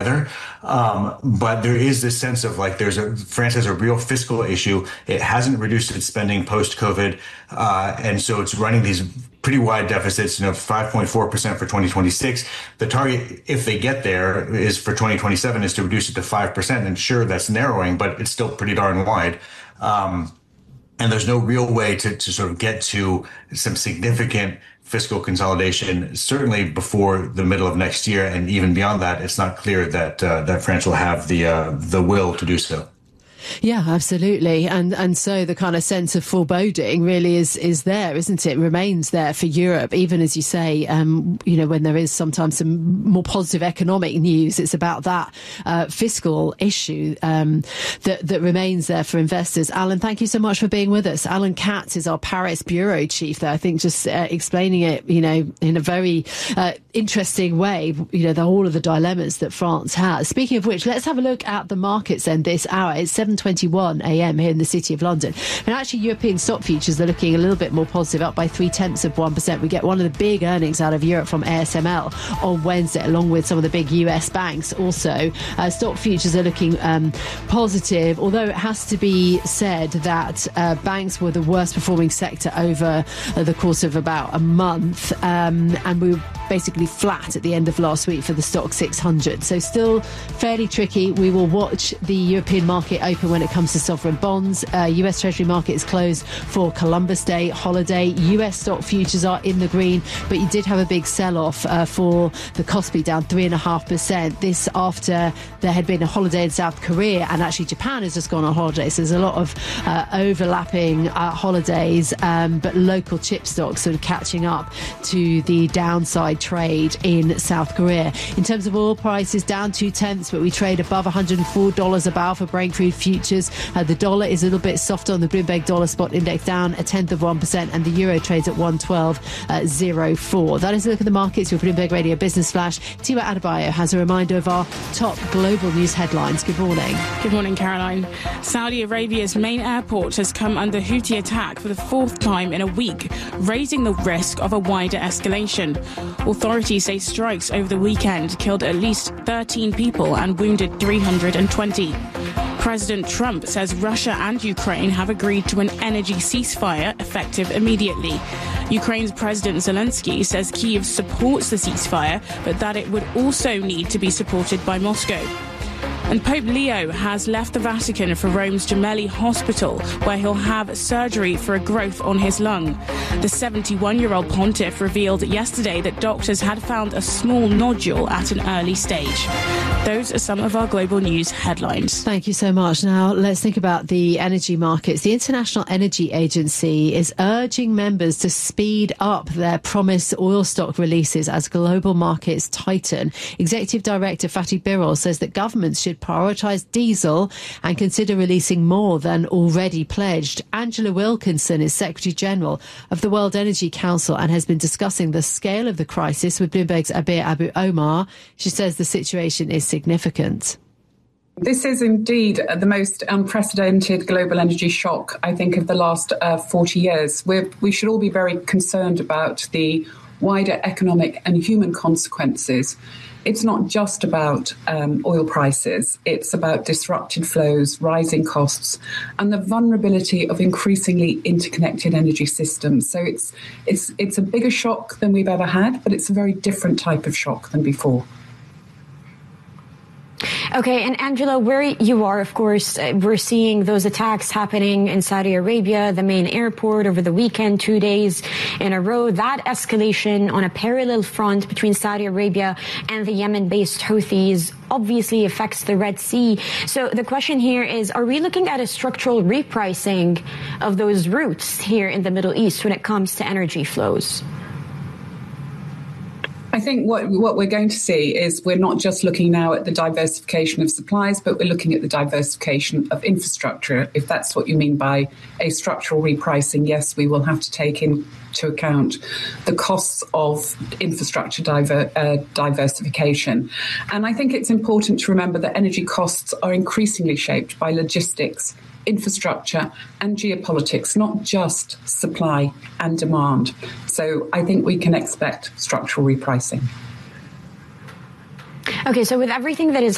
together. But there is this sense of like France has a real fiscal issue. It hasn't reduced its spending post-COVID. And so it's running these pretty wide deficits, 5.4% for 2026. The target, if they get there, is for 2027 is to reduce it to 5%. And sure, that's narrowing, but it's still pretty darn wide. And there's no real way to sort of get to some significant fiscal consolidation, certainly before the middle of next year. And even beyond that, it's not clear that France will have the will to do so. Yeah, absolutely. And so the kind of sense of foreboding really is there, isn't it? Remains there for Europe, even as you say, when there is sometimes some more positive economic news, it's about that fiscal issue that remains there for investors. Alan, thank you so much for being with us. Alan Katz is our Paris bureau chief there, I think, just explaining it, in a very interesting way, all of the dilemmas that France has. Speaking of which, let's have a look at the markets then this hour. It's 7:21 a.m. here in the City of London. And actually, European stock futures are looking a little bit more positive, up by 0.3%. We get one of the big earnings out of Europe from ASML on Wednesday, along with some of the big US banks also. Stock futures are looking positive, although it has to be said that banks were the worst performing sector over the course of about a month. And we were basically flat at the end of last week for the stock 600. So still fairly tricky. We will watch the European market open when it comes to sovereign bonds. US Treasury market is closed for Columbus Day holiday. US stock futures are in the green, but you did have a big sell-off for the Kospi, down 3.5%. This after there had been a holiday in South Korea, and actually Japan has just gone on holiday. So there's a lot of overlapping holidays, but local chip stocks sort of catching up to the downside trade in South Korea. In terms of oil prices, down 0.2, but we trade above $104 a barrel for Brent crude futures. The dollar is a little bit softer on the Bloomberg Dollar Spot Index, down 0.1%, and the euro trades at 112.04. That is a look at the markets. Your Bloomberg Radio Business Flash. Tiwa Adebayo has a reminder of our top global news headlines. Good morning. Good morning, Caroline. Saudi Arabia's main airport has come under Houthi attack for the fourth time in a week, raising the risk of a wider escalation. Authorities say strikes over the weekend killed at least 13 people and wounded 320. President Trump says Russia and Ukraine have agreed to an energy ceasefire effective immediately. Ukraine's President Zelensky says Kyiv supports the ceasefire, but that it would also need to be supported by Moscow. And Pope Leo has left the Vatican for Rome's Gemelli Hospital, where he'll have surgery for a growth on his lung. The 71-year-old pontiff revealed yesterday that doctors had found a small nodule at an early stage. Those are some of our global news headlines. Thank you so much. Now, let's think about the energy markets. The International Energy Agency is urging members to speed up their promised oil stock releases as global markets tighten. Executive Director Fatih Birol says that governments should prioritise diesel and consider releasing more than already pledged. Angela Wilkinson is Secretary General of the World Energy Council and has been discussing the scale of the crisis with Bloomberg's Abir Abu Omar. She says the situation is significant. This is indeed the most unprecedented global energy shock, I think, of the last 40 years. We should all be very concerned about the wider economic and human consequences. It's not just about oil prices. It's about disrupted flows, rising costs, and the vulnerability of increasingly interconnected energy systems. So it's a bigger shock than we've ever had, but it's a very different type of shock than before. Okay, and Angela, where you are, of course, we're seeing those attacks happening in Saudi Arabia, the main airport over the weekend, 2 days in a row. That escalation on a parallel front between Saudi Arabia and the Yemen-based Houthis obviously affects the Red Sea. So the question here is, are we looking at a structural repricing of those routes here in the Middle East when it comes to energy flows? I think what we're going to see is we're not just looking now at the diversification of supplies, but we're looking at the diversification of infrastructure. If that's what you mean by a structural repricing, yes, we will have to take into account the costs of infrastructure diversification. And I think it's important to remember that energy costs are increasingly shaped by logistics, infrastructure and geopolitics, not just supply and demand. So I think we can expect structural repricing. Okay, so with everything that is